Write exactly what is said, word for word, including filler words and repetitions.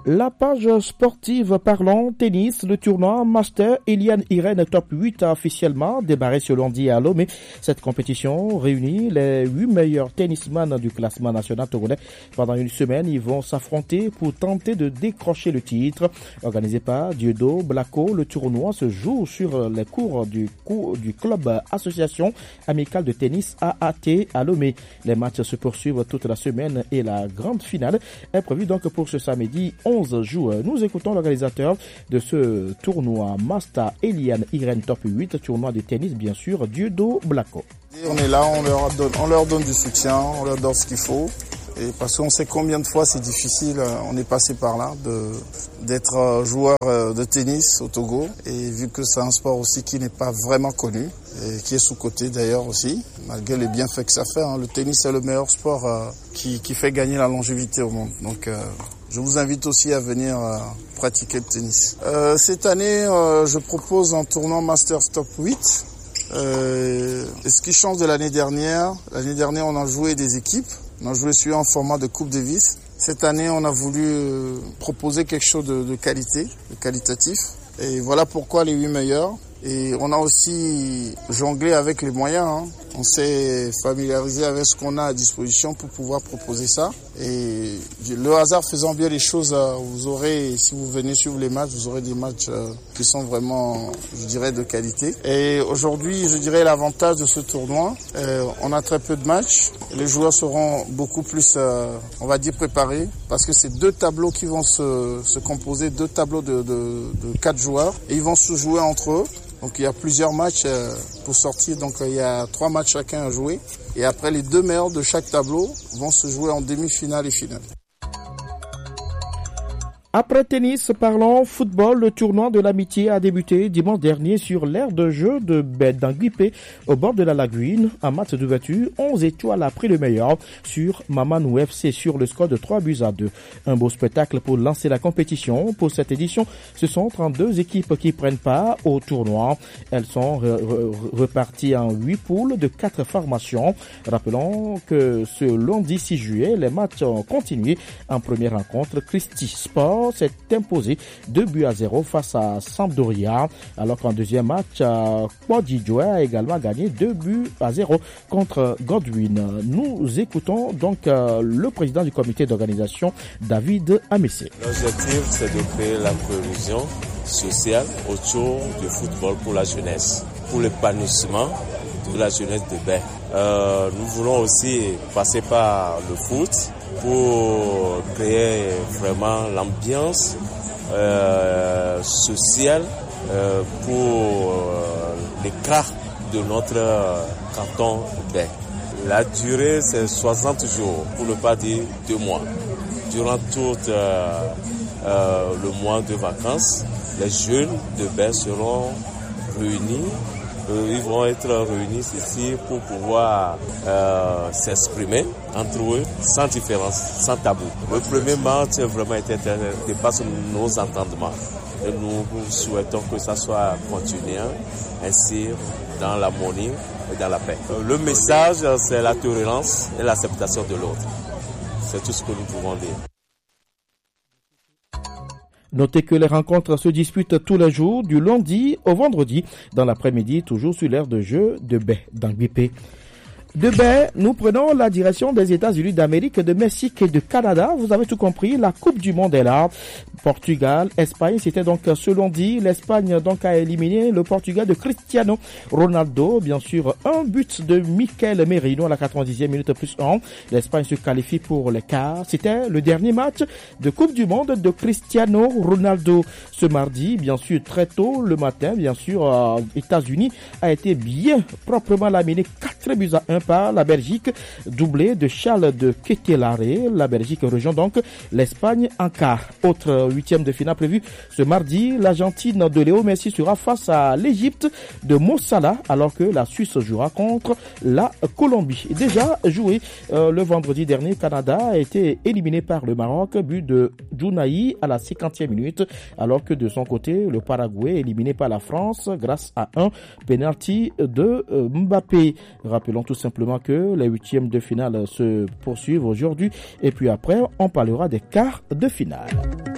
La page sportive parlant tennis, le tournoi Master Eliane Irène Top huit a officiellement démarré ce lundi à Lomé. Cette compétition réunit les huit meilleurs tennisman du classement national togolais. Pendant une semaine, ils vont s'affronter pour tenter de décrocher le titre. Organisé par Dieudo Blacko, le tournoi se joue sur les cours du, cours du club association amicale de tennis A A T à Lomé. Les matchs se poursuivent toute la semaine et la grande finale est prévue donc pour ce samedi onze joueurs. Nous écoutons l'organisateur de ce tournoi Master Eliane Irène Top huit, tournoi de tennis bien sûr, Dieudo Blacko. On est là, on leur donne, on leur donne du soutien, on leur donne ce qu'il faut. Et parce qu'on sait combien de fois c'est difficile, on est passé par là, de, d'être joueur de tennis au Togo. Et vu que c'est un sport aussi qui n'est pas vraiment connu, et qui est sous-coté d'ailleurs aussi, malgré les bienfaits que ça fait. Hein. Le tennis est le meilleur sport euh, qui, qui fait gagner la longévité au monde. Donc euh, je vous invite aussi à venir euh, pratiquer le tennis. Euh, cette année, euh, je propose un tournoi Masters Top huit. Euh, et ce qui change de l'année dernière, l'année dernière on a joué des équipes. On a joué sur un format de Coupe Davis. Cette année, on a voulu euh, proposer quelque chose de, de qualité, de qualitatif. Et voilà pourquoi les huit meilleurs. Et on a aussi jonglé avec les moyens. Hein. On s'est familiarisé avec ce qu'on a à disposition pour pouvoir proposer ça. Et le hasard faisant bien les choses, vous aurez, si vous venez suivre les matchs, vous aurez des matchs qui sont vraiment, je dirais, de qualité. Et aujourd'hui, je dirais l'avantage de ce tournoi, euh, on a très peu de matchs. Les joueurs seront beaucoup plus, euh, on va dire, préparés, parce que c'est deux tableaux qui vont se, se composer, deux tableaux de, de, de quatre joueurs, et ils vont se jouer entre eux. Donc il y a plusieurs matchs pour sortir, donc il y a trois matchs chacun à jouer. Et après, les deux meilleurs de chaque tableau vont se jouer en demi-finale et finale. Après tennis, parlons football. Le tournoi de l'amitié a débuté dimanche dernier sur l'aire de jeu de Bedanguipé, au bord de la lagune. En match d'ouverture, onze étoiles a pris le meilleur sur Mamanou F C sur le score de trois buts à deux. Un beau spectacle pour lancer la compétition. Pour cette édition, ce sont trente-deux équipes qui prennent part au tournoi. Elles sont re- re- reparties en huit poules de quatre formations. Rappelons que ce lundi six juillet, les matchs ont continué. En première rencontre, Christy Sport s'est imposé deux buts à zéro face à Sampdoria, alors qu'en deuxième match, Kwadijoe a également gagné deux buts à zéro contre Godwin. Nous écoutons donc euh, le président du comité d'organisation, David Amessé. L'objectif, c'est de créer la cohésion sociale autour du football pour la jeunesse, pour l'épanouissement de la jeunesse de Baie. Euh, nous voulons aussi passer par le foot pour créer vraiment l'ambiance euh, sociale euh, pour euh, l'éclat de notre canton Baie. La durée, c'est soixante jours, pour ne pas dire deux mois. Durant tout euh, euh, le mois de vacances, les jeunes de Baie seront réunis. Euh, ils vont être réunis ici pour pouvoir euh, s'exprimer entre eux sans différence, sans tabou. Le premier match vraiment été dépasse nos entendements. Et nous souhaitons que ça soit continuant, ainsi dans l'harmonie et dans la paix. Le message, c'est la tolérance et l'acceptation de l'autre. C'est tout ce que nous pouvons dire. Notez que les rencontres se disputent tous les jours, du lundi au vendredi, dans l'après-midi, toujours sur l'aire de jeu de Bedanguipé. De Baie, nous prenons la direction des États-Unis d'Amérique, de Mexique et de Canada. Vous avez tout compris, la Coupe du Monde est là. Portugal, Espagne, c'était donc ce lundi. L'Espagne donc a éliminé le Portugal de Cristiano Ronaldo. Bien sûr, un but de Mikel Merino à la quatre-vingt-dixième minute plus un. L'Espagne se qualifie pour les quarts. C'était le dernier match de Coupe du Monde de Cristiano Ronaldo. Ce mardi, bien sûr, très tôt le matin, bien sûr, euh, États-Unis a été bien proprement laminé quatre buts à un par la Belgique, doublé de Charles de Ketelare. La Belgique rejoint donc l'Espagne en quart. Autre huitième de finale prévu ce mardi, l'Argentine de Léo Messi sera face à l'Égypte de Mo Salah, alors que la Suisse jouera contre la Colombie. Déjà joué euh, le vendredi dernier, Canada a été éliminé par le Maroc, but de Djounaï à la cinquantième minute, alors que de son côté, le Paraguay est éliminé par la France grâce à un penalty de euh, Mbappé. Rappelons tout simplement que les huitièmes de finale se poursuivent aujourd'hui et puis après, on parlera des quarts de finale.